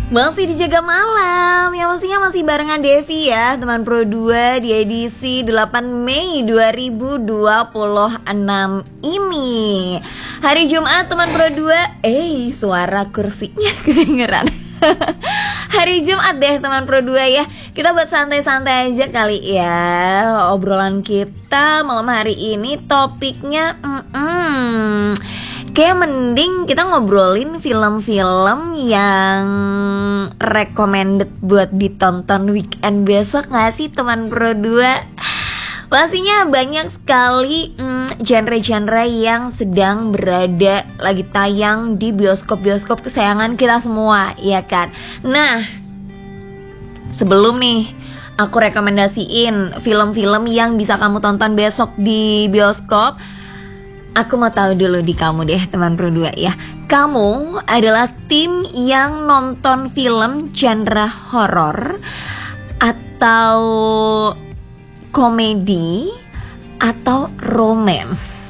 Masih dijaga malam, ya pastinya masih barengan Devi ya, teman Pro 2 di edisi 8 Mei 2026 ini. Hari Jumat teman Pro 2, suara kursinya kedengeran. Hari Jumat deh teman Pro 2 ya. Kita buat santai-santai aja kali ya. Obrolan kita malam hari ini topiknya kayak mending kita ngobrolin film-film yang recommended buat ditonton weekend besok gak sih teman Pro 2? Pastinya banyak sekali genre-genre yang sedang berada lagi tayang di bioskop-bioskop kesayangan kita semua, ya kan? Nah, sebelum nih aku rekomendasiin film-film yang bisa kamu tonton besok di bioskop, aku mau tahu dulu di kamu deh teman Pro 2 ya. Kamu adalah tim yang nonton film genre horor atau komedi atau romance?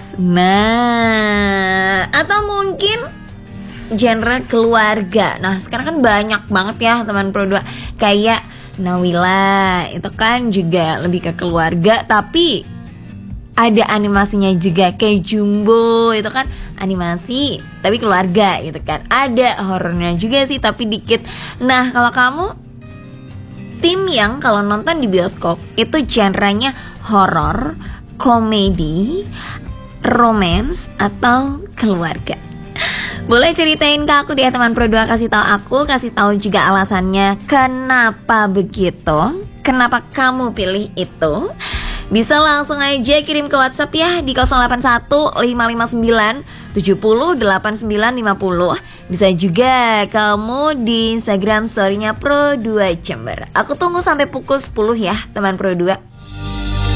Nah, atau mungkin genre keluarga. Nah, sekarang kan banyak banget ya teman Pro 2. Kayak Nawila, itu kan juga lebih ke keluarga, tapi ada animasinya juga. Kayak Jumbo, itu kan animasi tapi keluarga gitu kan. Ada horornya juga sih tapi dikit. Nah, kalau kamu tim yang kalau nonton di bioskop itu genrenya horor, komedi, romance atau keluarga? Boleh ceritain ke aku deh teman Pro 2, kasih tahu aku, kasih tahu juga alasannya kenapa begitu, kenapa kamu pilih itu. Bisa langsung aja kirim ke WhatsApp ya di 081 559 70 8950. Bisa juga kamu di Instagram story-nya Pro 2 Jember. Aku tunggu sampai pukul 10 ya teman Pro 2.